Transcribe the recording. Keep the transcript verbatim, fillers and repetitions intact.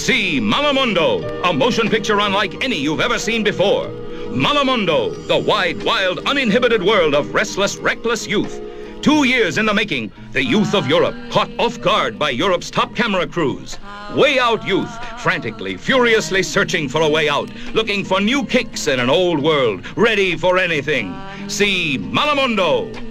See Malamundo, a motion picture unlike any you've ever seen before. Malamundo, the wide, wild, uninhibited world of restless, reckless youth. Two years in the making, the youth of Europe, caught off guard by Europe's top camera crews. Way Out youth, frantically, furiously searching for a way out, looking for new kicks in an old world, ready for anything. See Malamundo.